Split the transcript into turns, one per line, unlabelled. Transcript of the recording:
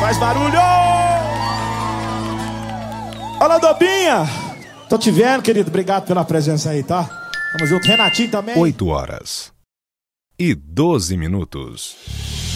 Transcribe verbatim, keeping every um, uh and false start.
Faz barulho! Olá, Dobinha! Tô te vendo, querido. Obrigado pela presença aí, tá? Tamo junto. Renatinho também.
oito horas e doze minutos.